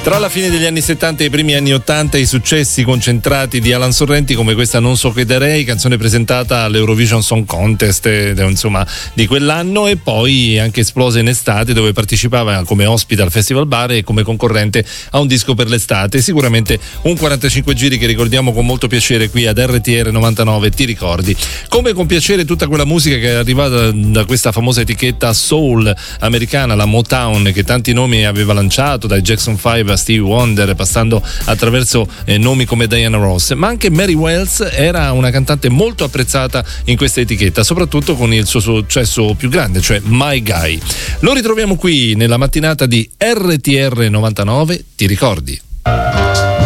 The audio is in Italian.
Tra la fine degli anni 70 e i primi anni 80 i successi concentrati di Alan Sorrenti, come questa Non so che darei, canzone presentata all'Eurovision Song Contest insomma di quell'anno, e poi anche esplosa in estate, dove partecipava come ospite al Festival Bar e come concorrente a un disco per l'estate. Sicuramente un 45 giri che ricordiamo con molto piacere qui ad RTR 99. Ti ricordi? Come con piacere tutta quella musica che è arrivata da questa famosa etichetta soul americana, la Motown, che tanti nomi aveva lanciato, dai Jackson 5 a Stevie Wonder, passando attraverso nomi come Diana Ross. Ma anche Mary Wells era una cantante molto apprezzata in questa etichetta, soprattutto con il suo successo più grande, cioè My Guy. Lo ritroviamo qui nella mattinata di RTR 99. Ti ricordi?